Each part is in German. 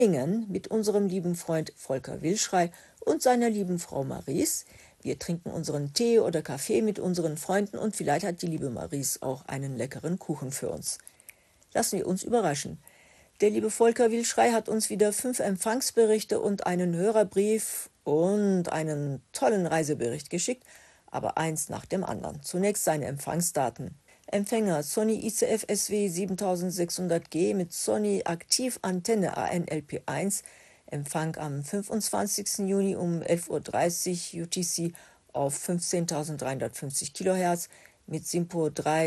mit unserem lieben Freund Volker Wilschrei und seiner lieben Frau Maries. Wir trinken unseren Tee oder Kaffee mit unseren Freunden und vielleicht hat die liebe Maries auch einen leckeren Kuchen für uns. Lassen wir uns überraschen. Der liebe Volker Wilschrei hat uns wieder 5 Empfangsberichte und einen Hörerbrief und einen tollen Reisebericht geschickt, aber eins nach dem anderen. Zunächst seine Empfangsdaten. Empfänger Sony ICF SW 7600G mit Sony Aktivantenne ANLP1, Empfang am 25. Juni um 11:30 Uhr UTC auf 15.350 kHz mit SINPO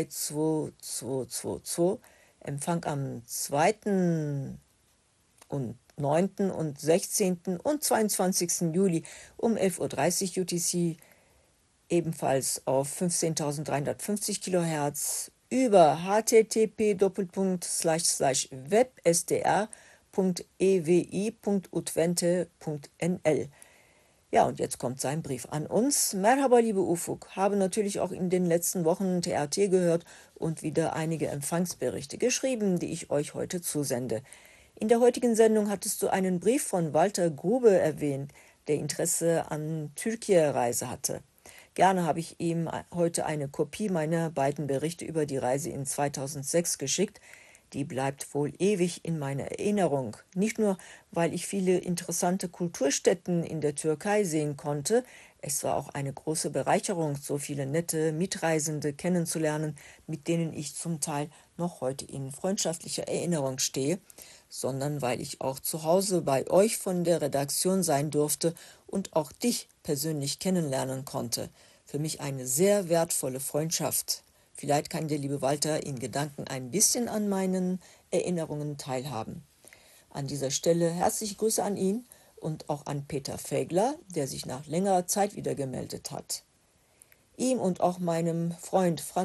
32222, Empfang am 2. und 9. und 16. und 22. Juli um 11:30 Uhr UTC, ebenfalls auf 15.350 kHz über http://web-sdr.ewi.utwente.nl. Ja, und jetzt kommt sein Brief an uns. Merhaba, liebe Ufuk, habe natürlich auch in den letzten Wochen TRT gehört und wieder einige Empfangsberichte geschrieben, die ich euch heute zusende. In der heutigen Sendung hattest du einen Brief von Walter Grube erwähnt, der Interesse an Türkei-Reise hatte. Gerne habe ich ihm heute eine Kopie meiner beiden Berichte über die Reise in 2006 geschickt. Die bleibt wohl ewig in meiner Erinnerung. Nicht nur, weil ich viele interessante Kulturstätten in der Türkei sehen konnte, es war auch eine große Bereicherung, so viele nette Mitreisende kennenzulernen, mit denen ich zum Teil noch heute in freundschaftlicher Erinnerung stehe, sondern weil ich auch zu Hause bei euch von der Redaktion sein durfte und auch dich persönlich kennenlernen konnte. Für mich eine sehr wertvolle Freundschaft. Vielleicht kann der liebe Walter in Gedanken ein bisschen an meinen Erinnerungen teilhaben. An dieser Stelle herzliche Grüße an ihn und auch an Peter Fegler, der sich nach längerer Zeit wieder gemeldet hat. Ihm und auch meinem Freund Franz